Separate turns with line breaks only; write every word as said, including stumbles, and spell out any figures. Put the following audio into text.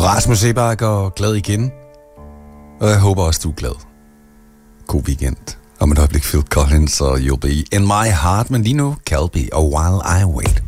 Rasmus Seebach og glad igen. Og jeg håber også, du er glad. God weekend. Om et øjeblik Phil Collins og You'll Be In My Heart, men lige nu Calby og While I Wait.